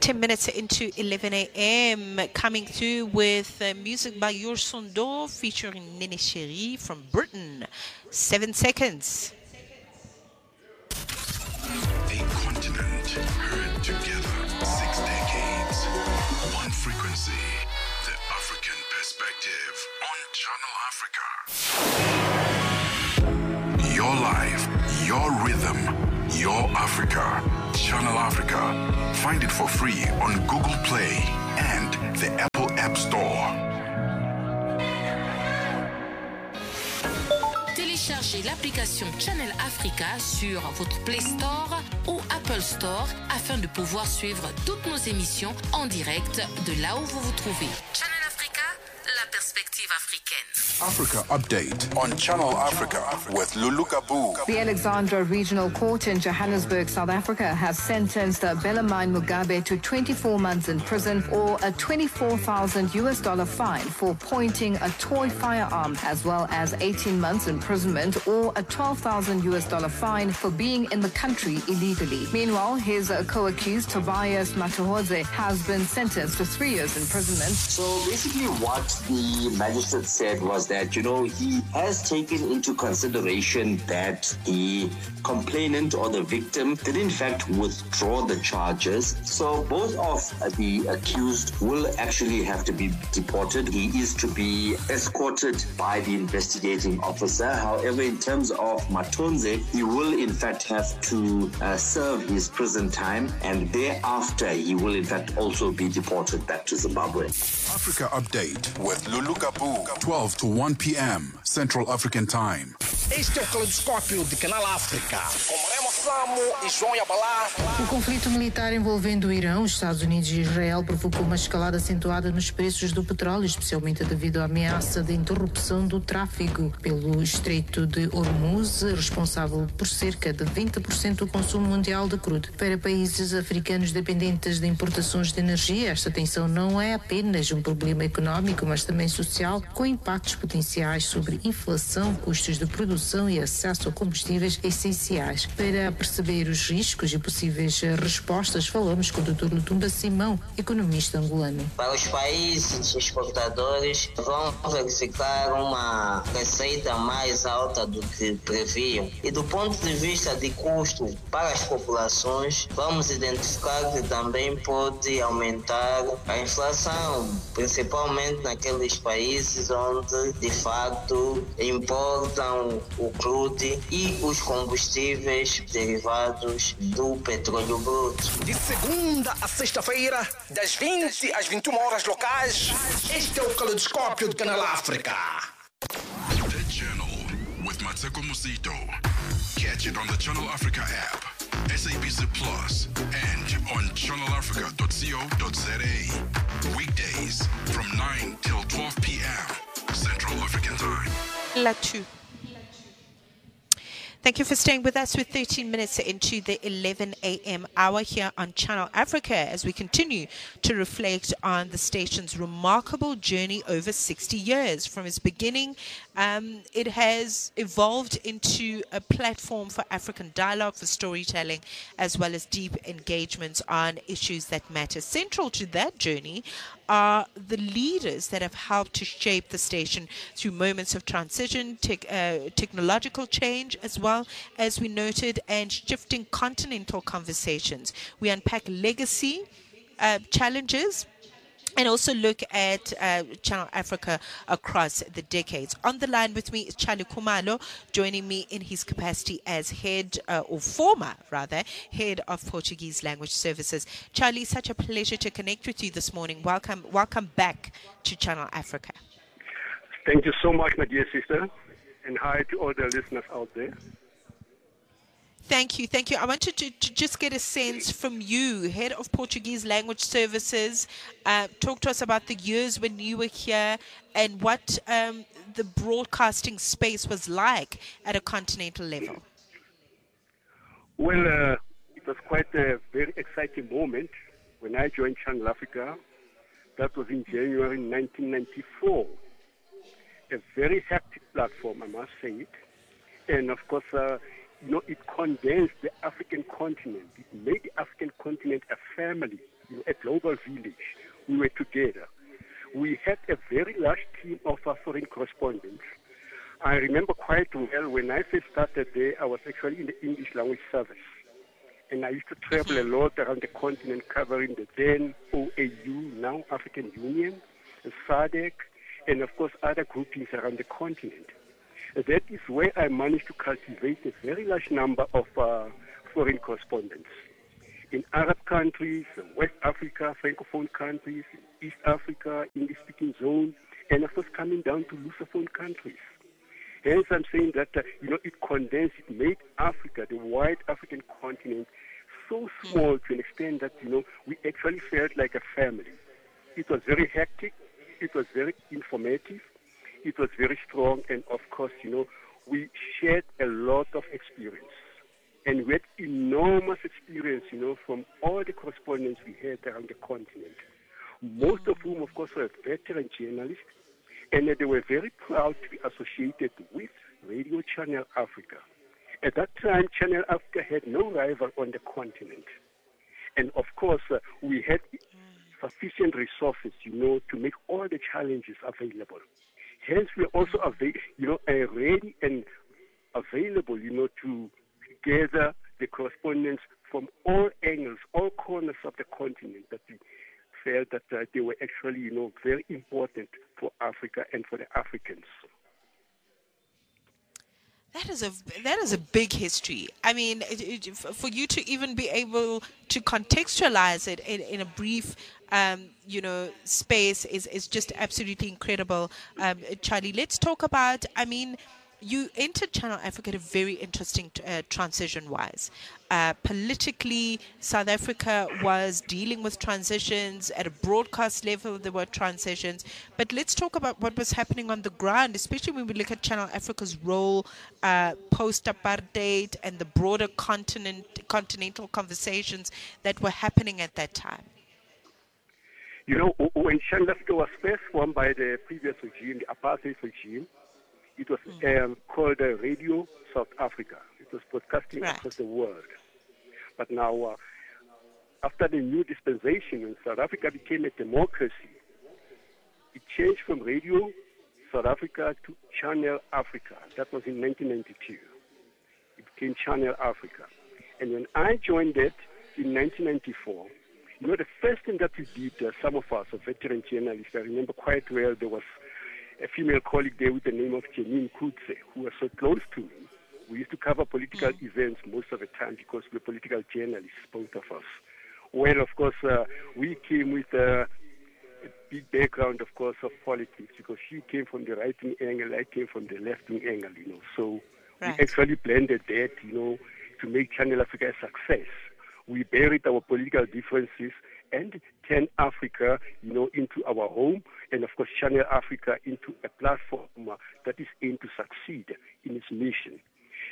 10 minutes into 11 a.m. Coming through with music by Your Sondo featuring Nene Cherie from Britain. 7 seconds. A continent heard together 6 decades. One frequency. The African perspective on Channel Africa. Your life, your rhythm, your Africa. Channel Africa. Find it for free on Google Play and the Apple App Store. Téléchargez l'application Channel Africa sur votre Play Store ou Apple Store afin de pouvoir suivre toutes nos émissions en direct de là où vous vous trouvez. Channel Africa, la perspective africaine. Africa Update on Channel Africa with Lulu Kabu. The Alexandra Regional Court in Johannesburg, South Africa, has sentenced Bellarmine Mugabe to 24 months in prison or a $24,000 fine for pointing a toy firearm, as well as 18 months imprisonment or a $12,000 fine for being in the country illegally. Meanwhile, his co-accused Tobias Matuhodze has been sentenced to 3 years imprisonment. So basically what the magistrate said was that, he has taken into consideration that the complainant or the victim did in fact withdraw the charges. So both of the accused will actually have to be deported. He is to be escorted by the investigating officer. However, in terms of Matonze, he will in fact have to serve his prison time, and thereafter he will in fact also be deported back to Zimbabwe. Africa Update with Lulu Kabu, 12 to 1 p.m. Central African Time. Este é o Caleidoscópio de Canal África, com Remo Samo e João Yabalá. O conflito militar envolvendo o Irão, os Estados Unidos e Israel provocou uma escalada acentuada nos preços do petróleo, especialmente devido à ameaça de interrupção do tráfego pelo Estreito de Hormuz, responsável por cerca de 20% do consumo mundial de crudo. Para países africanos dependentes de importações de energia, esta tensão não é apenas um problema económico, mas também social, com impactos potenciais sobre inflação, custos de produção e acesso a combustíveis essenciais. Para perceber os riscos e possíveis respostas, falamos com o Dr. Lutumba Simão, economista angolano. Para os países exportadores, vão verificar uma receita mais alta do que previam. E do ponto de vista de custo para as populações, vamos identificar que também pode aumentar a inflação, principalmente naqueles países onde, de fato, importam o crude e os combustíveis derivados do petróleo bruto. De segunda a sexta-feira, das 20 às 21 horas locais, este é o Caleidoscópio de Canal África. The Journal with Matseko Musito. Catch it on the Channel Africa app, SABC Plus, and on channelafrica.co.za. Weekdays from 9 till 12 p.m. Central African Time. Latu. Thank you for staying with us. With 13 minutes into the 11 a.m. hour here on Channel Africa as we continue to reflect on the station's remarkable journey over 60 years. From its beginning, it has evolved into a platform for African dialogue, for storytelling, as well as deep engagements on issues that matter. Central to that journey are the leaders that have helped to shape the station through moments of transition, technological change, as well as we noted, and shifting continental conversations. We unpack legacy, challenges, and also look at Channel Africa across the decades. On the line with me is Charlie Khumalo, joining me in his capacity as head, or former rather, head of Portuguese language services. Charlie, such a pleasure to connect with you this morning. Welcome back to Channel Africa. Thank you so much, my dear sister, and hi to all the listeners out there. Thank you. I wanted to just get a sense from you, head of Portuguese language services. Talk to us about the years when you were here and what the broadcasting space was like at a continental level. Well, it was quite a very exciting moment when I joined Channel Africa. That was in January 1994. A very hectic platform, I must say it. And of course, it condensed the African continent. It made the African continent a family, a global village. We were together. We had a very large team of foreign correspondents. I remember quite well when I first started there, I was actually in the English language service. And I used to travel a lot around the continent covering the then OAU, now African Union, SADC, and of course other groupings around the continent. That is where I managed to cultivate a very large number of foreign correspondents. In Arab countries, West Africa, Francophone countries, East Africa, English-speaking zone, and of course coming down to Lusophone countries. Hence, I'm saying that, it condensed, it made Africa, the wide African continent, so small to an extent that, we actually felt like a family. It was very hectic, it was very informative, it was very strong, and of course, we shared a lot of experience. And we had enormous experience, from all the correspondents we had around the continent. Most of whom, of course, were veteran journalists, and they were very proud to be associated with Radio Channel Africa. At that time, Channel Africa had no rival on the continent. And of course, we had sufficient resources, to make all the challenges available. Hence, we are also ready and available, to gather the correspondents from all angles, all corners of the continent that we felt that they were actually, very important for Africa and for the Africans. That is a big history. I mean, for you to even be able to contextualize it in a brief, space is just absolutely incredible. Charlie, let's talk about, you entered Channel Africa at a very interesting transition-wise. Politically, South Africa was dealing with transitions. At a broadcast level, there were transitions. But let's talk about what was happening on the ground, especially when we look at Channel Africa's role post-apartheid and the broader continental conversations that were happening at that time. When Channel Africa was first formed by the previous regime, the apartheid regime, it was called Radio South Africa. It was broadcasting across the world. But now, after the new dispensation, when South Africa became a democracy, it changed from Radio South Africa to Channel Africa. That was in 1992. It became Channel Africa. And when I joined it in 1994, the first thing that we did, some of us, veteran journalists, I remember quite well, there was a female colleague there with the name of Janine Kutse, who was so close to me. We used to cover political events most of the time because we're political journalists, both of us. Well, of course, we came with a big background, of course, of politics because she came from the right-wing angle, I came from the left-wing angle, So we actually blended that, to make Channel Africa a success. We buried our political differences and turned Africa, into our home, and of course Channel Africa into a platform that is aimed to succeed in its mission.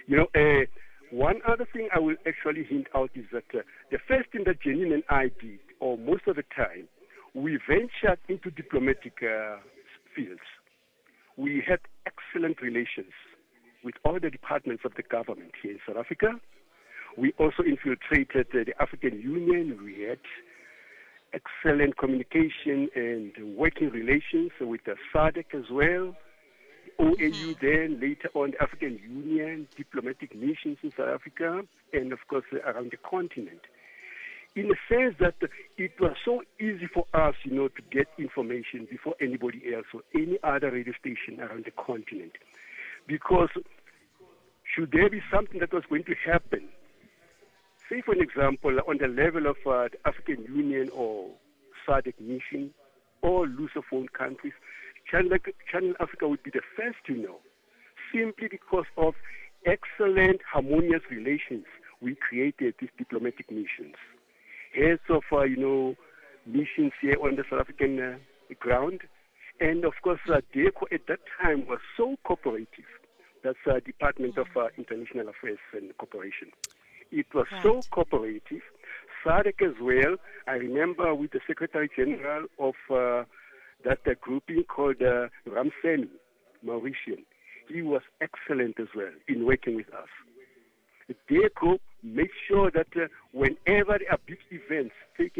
One other thing I will actually hint out is that the first thing that Janine and I did, or most of the time, we ventured into diplomatic fields. We had excellent relations with all the departments of the government here in South Africa. We also infiltrated the African Union. We had excellent communication and working relations with the SADC as well, the OAU then, later on the African Union, diplomatic missions in South Africa, and of course around the continent. In the sense that it was so easy for us, to get information before anybody else or any other radio station around the continent. Because should there be something that was going to happen, say, for an example, on the level of the African Union or SADC mission or Lusophone countries, Channel Africa would be the first to know, simply because of excellent, harmonious relations we created these diplomatic missions. Heads of, missions here on the South African ground. And, of course, DECO at that time was so cooperative. That's Department of International Affairs and Cooperation. It was so cooperative. SADC as well. I remember with the Secretary General of that grouping called Ramseni, Mauritian. He was excellent as well in working with us. DECO made sure that whenever there are big events taking place around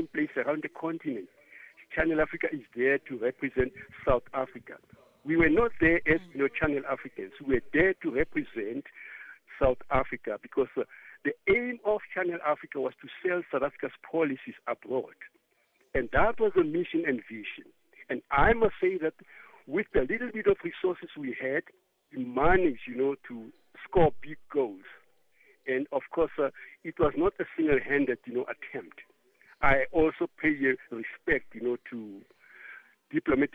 around the continent. Channel Africa is there to represent South Africa. We were not there as Channel Africans. We were there to represent South Africa because the aim of Channel Africa was to sell South Africa's policies abroad. And that was the mission and vision. And I must say that with the little bit of resources we had, we managed, to score big goals. And of course, it was not a single-handed, attempt. I also pay respect, to diplomatic